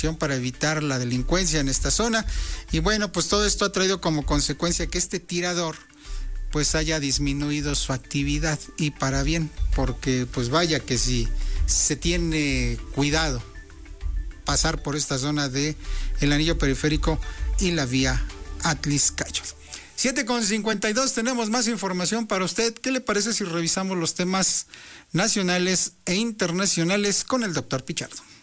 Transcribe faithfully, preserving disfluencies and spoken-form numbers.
información para evitar la delincuencia en esta zona. Y bueno, pues todo esto ha traído como consecuencia que este tirador pues haya disminuido su actividad, y para bien, porque pues vaya que si se tiene cuidado pasar por esta zona de el anillo periférico y la vía Atliscayo. siete con cincuenta y dos, tenemos más información para usted. ¿Qué le parece si revisamos los temas nacionales e internacionales con el doctor Pichardo?